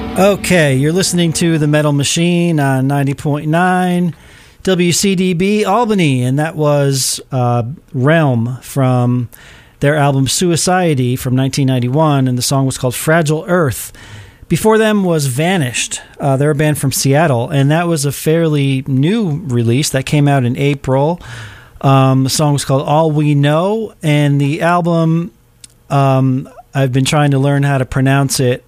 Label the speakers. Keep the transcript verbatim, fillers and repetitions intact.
Speaker 1: Okay, you're listening to The Metal Machine on ninety point nine W C D B Albany, and that was uh, Realm from their album Suicidity from nineteen ninety-one, and the song was called Fragile Earth. Before them was Vanished. Uh, they're a band from Seattle, and that was a fairly new release that came out in April. Um, the song was called All We Know, and the album, um, I've been trying to learn how to pronounce it